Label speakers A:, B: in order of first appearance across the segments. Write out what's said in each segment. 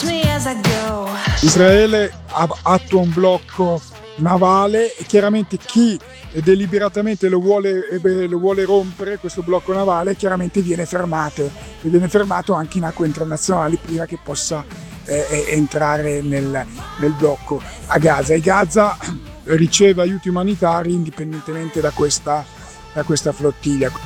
A: Israele attua un blocco navale e chiaramente chi deliberatamente lo vuole rompere questo blocco navale chiaramente viene fermato anche in acque internazionali prima che possa entrare nel blocco a Gaza. E Gaza riceve aiuti umanitari indipendentemente da questa flottiglia.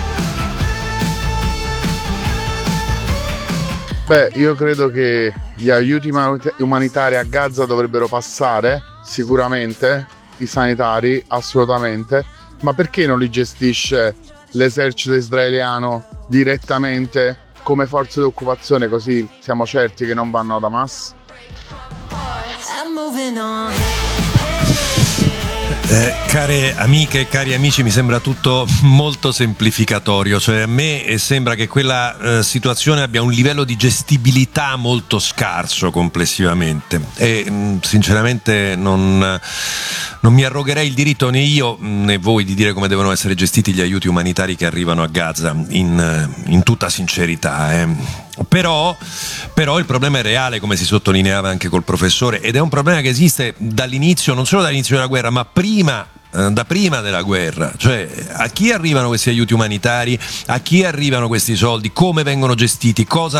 B: Beh, io credo che gli aiuti umanitari a Gaza dovrebbero passare, sicuramente, i sanitari, assolutamente, ma perché non li gestisce l'esercito israeliano direttamente come forze di occupazione, così siamo certi che non vanno ad Hamas?
C: Care amiche e cari amici, mi sembra tutto molto semplificatorio, cioè a me sembra che quella situazione abbia un livello di gestibilità molto scarso complessivamente e sinceramente non mi arrogherei il diritto né io né voi di dire come devono essere gestiti gli aiuti umanitari che arrivano a Gaza, in tutta sincerità. Però il problema è reale, come si sottolineava anche col professore, ed è un problema che esiste dall'inizio, non solo dall'inizio della guerra, ma da prima della guerra. Cioè, a chi arrivano questi aiuti umanitari, a chi arrivano questi soldi, come vengono gestiti, come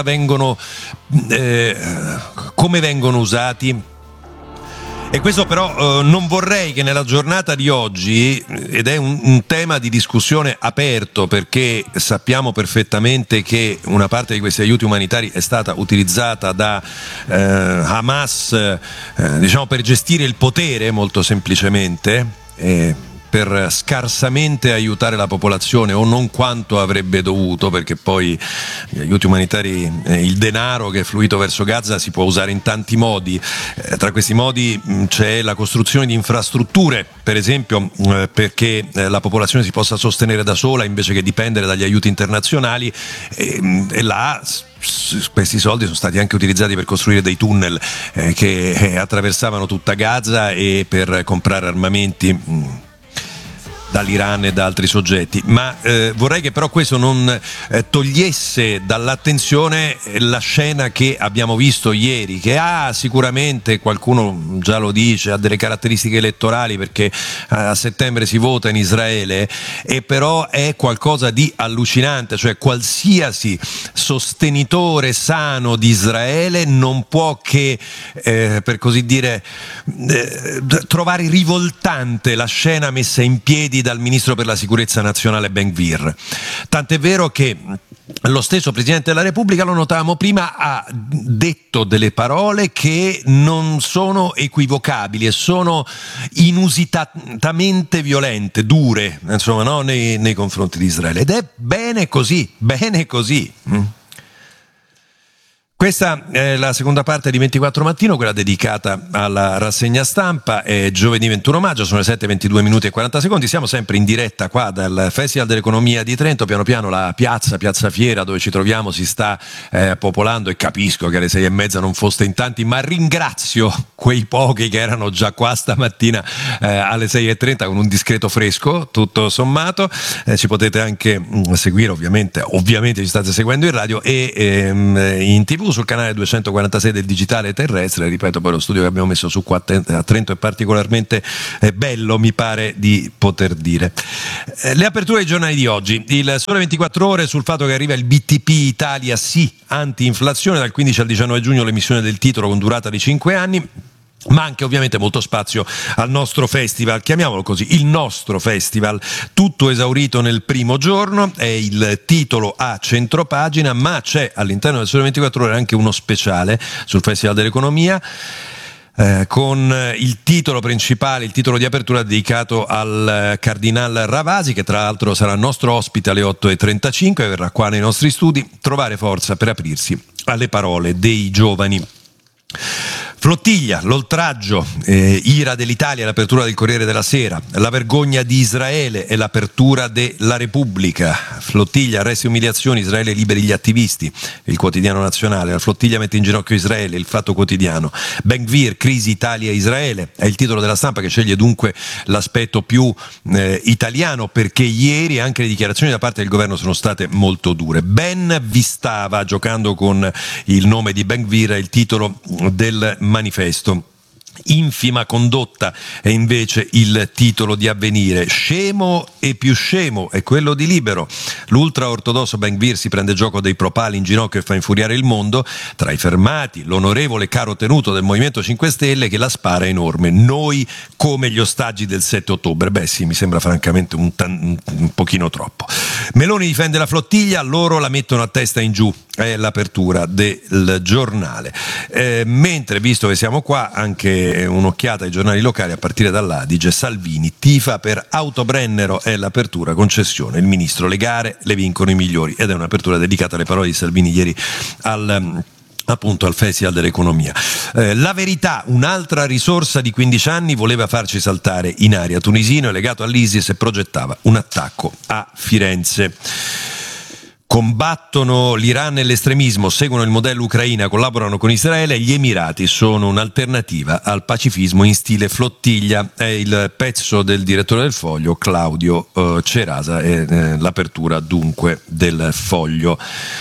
C: vengono usati. E questo però non vorrei che nella giornata di oggi, ed è un tema di discussione aperto perché sappiamo perfettamente che una parte di questi aiuti umanitari è stata utilizzata da Hamas diciamo per gestire il potere molto semplicemente, per scarsamente aiutare la popolazione o non quanto avrebbe dovuto, perché poi gli aiuti umanitari, il denaro che è fluito verso Gaza si può usare in tanti modi. Tra questi modi c'è la costruzione di infrastrutture, per esempio, perché la popolazione si possa sostenere da sola invece che dipendere dagli aiuti internazionali, e là questi soldi sono stati anche utilizzati per costruire dei tunnel che attraversavano tutta Gaza e per comprare armamenti dall'Iran e da altri soggetti, ma vorrei che però questo non togliesse dall'attenzione la scena che abbiamo visto ieri, che ha sicuramente, qualcuno già lo dice, ha delle caratteristiche elettorali perché a settembre si vota in Israele, e però è qualcosa di allucinante, cioè qualsiasi sostenitore sano di Israele non può che per così dire trovare rivoltante la scena messa in piedi dal ministro per la sicurezza nazionale Ben Gvir. Tant'è vero che lo stesso Presidente della Repubblica, lo notavamo prima, ha detto delle parole che non sono equivocabili e sono inusitatamente violente, dure, insomma, no? nei confronti di Israele. Ed è bene così, bene così. Questa è la seconda parte di 24 Mattino, quella dedicata alla rassegna stampa. È giovedì 21 maggio, sono le 7:22 minuti e 40 secondi. Siamo sempre in diretta qua dal Festival dell'Economia di Trento. Piano piano la piazza Fiera dove ci troviamo si sta popolando, e capisco che alle 6:30 non foste in tanti, ma ringrazio quei pochi che erano già qua stamattina alle 6:30 con un discreto fresco, tutto sommato. Ci potete anche seguire, ovviamente ci state seguendo in radio e in TV sul canale 246 del digitale terrestre. Ripeto, poi lo studio che abbiamo messo su qua a Trento è particolarmente bello, mi pare di poter dire. Le aperture dei giornali di oggi: il Sole 24 Ore sul fatto che arriva il BTP Italia sì anti-inflazione, dal 15 al 19 giugno l'emissione del titolo con durata di 5 anni. Ma anche ovviamente molto spazio al nostro festival, chiamiamolo così, il nostro festival, tutto esaurito nel primo giorno, è il titolo a centropagina, ma c'è all'interno del Sole 24 Ore anche uno speciale sul Festival dell'Economia, con il titolo principale, il titolo di apertura dedicato al Cardinal Ravasi, che tra l'altro sarà nostro ospite alle 8:35, verrà qua nei nostri studi. Trovare forza per aprirsi alle parole dei giovani. Flottiglia, l'oltraggio, ira dell'Italia, l'apertura del Corriere della Sera, la vergogna di Israele e l'apertura della Repubblica. Flottiglia, arresti e umiliazioni, Israele liberi gli attivisti, il Quotidiano Nazionale. La flottiglia mette in ginocchio Israele, il Fatto Quotidiano. Ben Gvir, crisi Italia-Israele, è il titolo della Stampa, che sceglie dunque l'aspetto più italiano, perché ieri anche le dichiarazioni da parte del governo sono state molto dure. Ben vi stava giocando con il nome di Ben Gvir, il titolo del manifesto. Infima condotta è invece il titolo di Avvenire. Scemo e più scemo è quello di Libero. L'ultra ortodosso Ben Gvir si prende gioco dei propali in ginocchio e fa infuriare il mondo. Tra i fermati l'onorevole caro tenuto del Movimento 5 Stelle, che la spara enorme: noi come gli ostaggi del 7 ottobre. Beh sì, mi sembra francamente un pochino troppo. Meloni difende la flottiglia, loro la mettono a testa in giù. È l'apertura del giornale. Mentre, visto che siamo qua, anche un'occhiata ai giornali locali, a partire dall'Adige. Salvini tifa per Autobrennero, è l'apertura, concessione, il ministro, le gare le vincono i migliori, ed è un'apertura dedicata alle parole di Salvini ieri appunto al Festival dell'Economia. La Verità, un'altra risorsa di 15 anni, voleva farci saltare in aria. Tunisino è legato all'ISIS e progettava un attacco a Firenze. Combattono l'Iran e l'estremismo, seguono il modello Ucraina, collaborano con Israele. Gli Emirati sono un'alternativa al pacifismo in stile flottiglia. È il pezzo del direttore del Foglio, Claudio Cerasa, è l'apertura dunque del Foglio.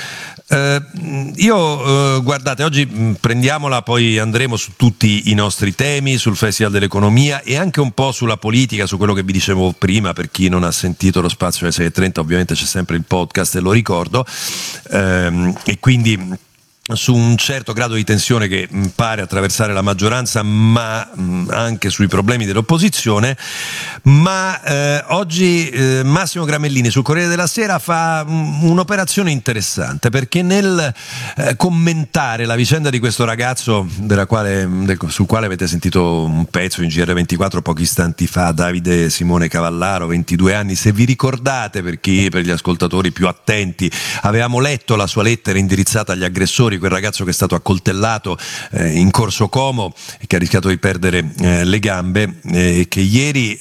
C: Guardate, oggi prendiamola, poi andremo su tutti i nostri temi, sul Festival dell'Economia e anche un po' sulla politica, su quello che vi dicevo prima. Per chi non ha sentito lo spazio alle 6:30, ovviamente c'è sempre il podcast, e lo ricordo, e quindi su un certo grado di tensione che pare attraversare la maggioranza, ma anche sui problemi dell'opposizione. Ma oggi Massimo Gramellini sul Corriere della Sera fa un'operazione interessante, perché nel commentare la vicenda di questo ragazzo sul quale avete sentito un pezzo in GR24 pochi istanti fa, Davide Simone Cavallaro, 22 anni, se vi ricordate, per gli ascoltatori più attenti, avevamo letto la sua lettera indirizzata agli aggressori, quel ragazzo che è stato accoltellato in Corso Como e che ha rischiato di perdere le gambe, che ieri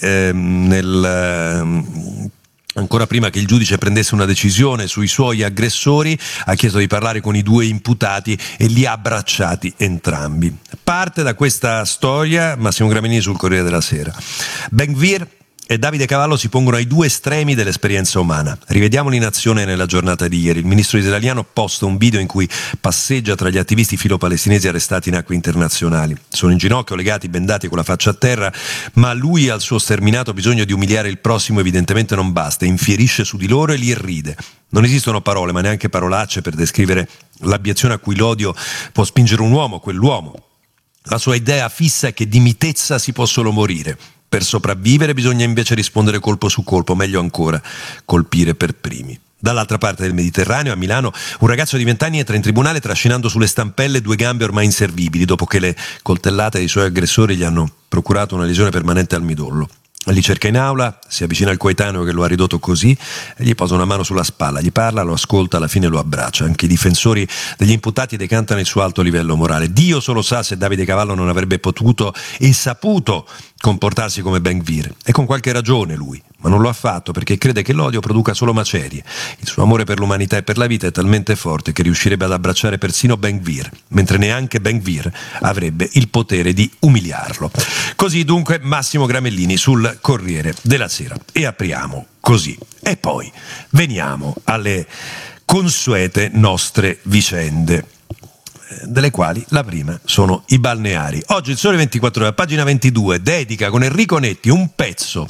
C: ancora prima che il giudice prendesse una decisione sui suoi aggressori, ha chiesto di parlare con i due imputati e li ha abbracciati entrambi. Parte da questa storia Massimo Gramellini sul Corriere della Sera. Ben Gvir e Davide Cavallo si pongono ai due estremi dell'esperienza umana. Rivediamoli in azione nella giornata di ieri. Il ministro israeliano posta un video in cui passeggia tra gli attivisti filo-palestinesi arrestati in acque internazionali. Sono in ginocchio, legati, bendati, con la faccia a terra, ma lui, al suo sterminato bisogno di umiliare il prossimo, evidentemente non basta. Infierisce su di loro e li irride. Non esistono parole, ma neanche parolacce, per descrivere l'abiezione a cui l'odio può spingere un uomo, quell'uomo. La sua idea fissa è che di mitezza si può solo morire. Per sopravvivere bisogna invece rispondere colpo su colpo, meglio ancora, colpire per primi. Dall'altra parte del Mediterraneo, a Milano, un ragazzo di 20 anni entra in tribunale trascinando sulle stampelle due gambe ormai inservibili, dopo che le coltellate dei suoi aggressori gli hanno procurato una lesione permanente al midollo. Li cerca in aula, si avvicina al coetaneo che lo ha ridotto così e gli posa una mano sulla spalla, gli parla, lo ascolta, alla fine lo abbraccia. Anche i difensori degli imputati decantano il suo alto livello morale. Dio solo sa se Davide Cavallo non avrebbe potuto e saputo comportarsi come Ben Gvir, e con qualche ragione lui, ma non lo ha fatto perché crede che l'odio produca solo macerie. Il suo amore per l'umanità e per la vita è talmente forte che riuscirebbe ad abbracciare persino Ben Gvir, mentre neanche Ben Gvir avrebbe il potere di umiliarlo. Così dunque Massimo Gramellini sul Corriere della Sera. E apriamo così. E poi veniamo alle consuete nostre vicende, delle quali la prima sono i balneari. Oggi il Sole 24 Ore, pagina 22, dedica con Enrico Netti un pezzo.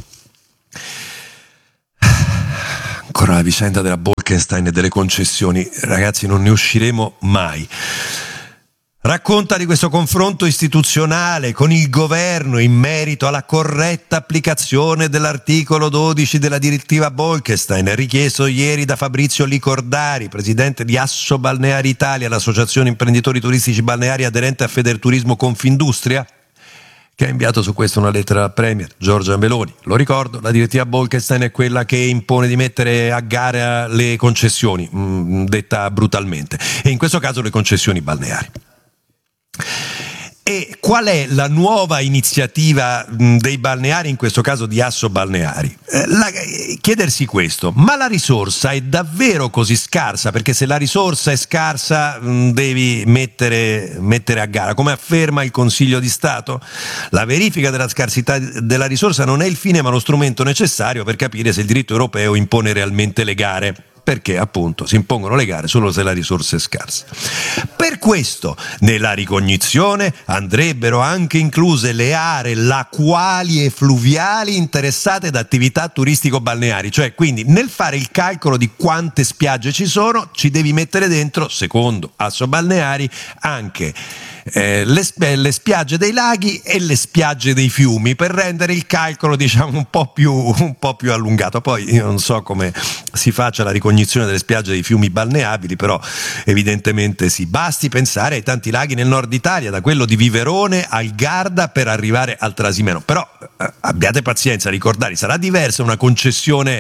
C: Ancora la vicenda della Bolkestein e delle concessioni. Ragazzi, non ne usciremo mai. Racconta di questo confronto istituzionale con il governo in merito alla corretta applicazione dell'articolo 12 della direttiva Bolkestein, richiesto ieri da Fabrizio Licordari, presidente di Asso Balneari Italia, l'associazione imprenditori turistici balneari aderente a Federturismo Confindustria, che ha inviato su questo una lettera al Premier Giorgia Meloni. Lo ricordo, la direttiva Bolkestein è quella che impone di mettere a gara le concessioni, detta brutalmente, e in questo caso le concessioni balneari. E qual è la nuova iniziativa dei balneari, in questo caso di Assobalneari? Chiedersi questo: ma la risorsa è davvero così scarsa? Perché se la risorsa è scarsa devi mettere a gara, come afferma il Consiglio di Stato. La verifica della scarsità della risorsa non è il fine ma lo strumento necessario per capire se il diritto europeo impone realmente le gare, perché appunto si impongono le gare solo se la risorsa è scarsa. Per questo nella ricognizione andrebbero anche incluse le aree lacuali e fluviali interessate da attività turistico-balneari, cioè quindi nel fare il calcolo di quante spiagge ci sono ci devi mettere dentro, secondo Assobalneari, anche le spiagge dei laghi e le spiagge dei fiumi, per rendere il calcolo diciamo un po' più allungato. Poi io non so come si faccia la ricognizione delle spiagge dei fiumi balneabili, però evidentemente sì. Basti pensare ai tanti laghi nel nord Italia, da quello di Viverone al Garda per arrivare al Trasimeno. Però abbiate pazienza, ricordate, sarà diversa una concessione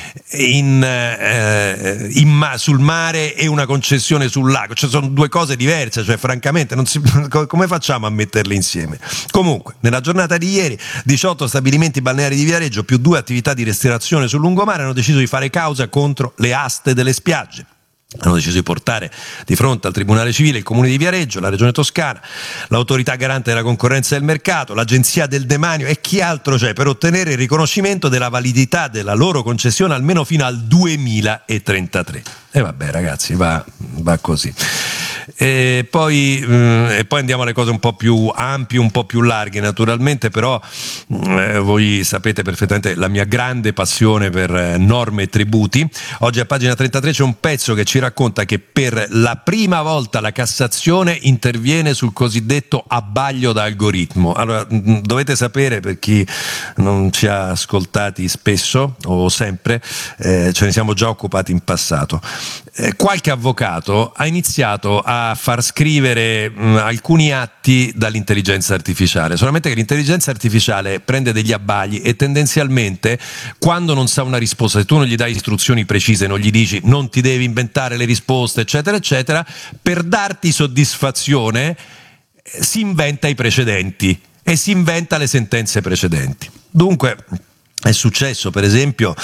C: sul mare e una concessione sul lago, cioè sono due cose diverse, cioè francamente come facciamo a metterle insieme? Comunque, nella giornata di ieri 18 stabilimenti balneari di Viareggio più 2 attività di ristorazione sul lungomare hanno deciso di fare causa contro le aste delle spiagge. Hanno deciso di portare di fronte al Tribunale Civile il Comune di Viareggio, la Regione Toscana, l'Autorità Garante della Concorrenza e del Mercato, l'Agenzia del Demanio e chi altro c'è, per ottenere il riconoscimento della validità della loro concessione almeno fino al 2033. E vabbè ragazzi, va così. E poi andiamo alle cose un po' più ampie, un po' più larghe naturalmente, però voi sapete perfettamente la mia grande passione per norme e tributi. Oggi a pagina 33 c'è un pezzo che ci racconta che per la prima volta la Cassazione interviene sul cosiddetto abbaglio da algoritmo. Allora, dovete sapere, per chi non ci ha ascoltati spesso o sempre, ce ne siamo già occupati in passato. Qualche avvocato ha iniziato a far scrivere alcuni atti dall'intelligenza artificiale, solamente che l'intelligenza artificiale prende degli abbagli e tendenzialmente quando non sa una risposta, se tu non gli dai istruzioni precise, non gli dici non ti devi inventare le risposte eccetera eccetera, per darti soddisfazione si inventa i precedenti e si inventa le sentenze precedenti. Dunque è successo per esempio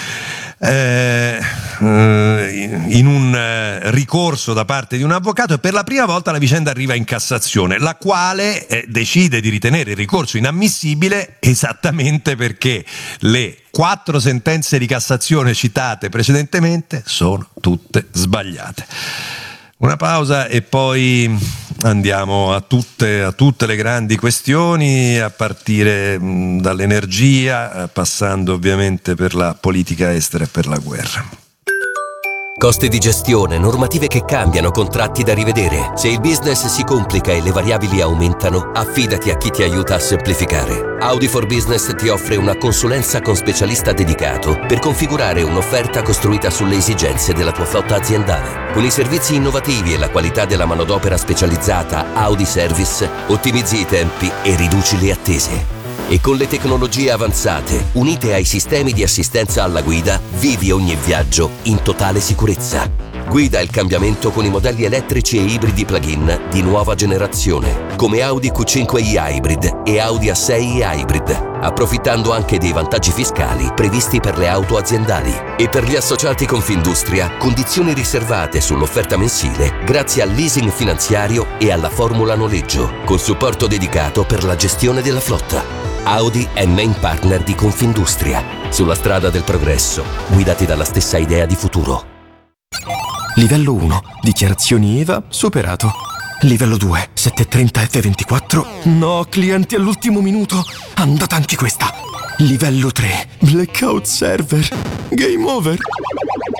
C: in un ricorso da parte di un avvocato, e per la prima volta la vicenda arriva in Cassazione, la quale decide di ritenere il ricorso inammissibile esattamente perché le 4 sentenze di Cassazione citate precedentemente sono tutte sbagliate. Una pausa e poi andiamo a tutte le grandi questioni, a partire dall'energia, passando ovviamente per la politica estera e per la guerra.
D: Costi di gestione, normative che cambiano, contratti da rivedere. Se il business si complica e le variabili aumentano, affidati a chi ti aiuta a semplificare. Audi for Business ti offre una consulenza con specialista dedicato per configurare un'offerta costruita sulle esigenze della tua flotta aziendale. Con i servizi innovativi e la qualità della manodopera specializzata Audi Service, ottimizzi i tempi e riduci le attese. E con le tecnologie avanzate, unite ai sistemi di assistenza alla guida, vivi ogni viaggio in totale sicurezza. Guida il cambiamento con i modelli elettrici e ibridi plug-in di nuova generazione, come Audi Q5i Hybrid e Audi A6 Hybrid, approfittando anche dei vantaggi fiscali previsti per le auto aziendali. E per gli associati Confindustria, condizioni riservate sull'offerta mensile grazie al leasing finanziario e alla formula noleggio, con supporto dedicato per la gestione della flotta. Audi è main partner di Confindustria. Sulla strada del progresso, guidati dalla stessa idea di futuro.
E: Livello 1. Dichiarazioni IVA superato. Livello 2. 730 F24. No, clienti all'ultimo minuto. Andata anche questa. Livello 3. Blackout server. Game over.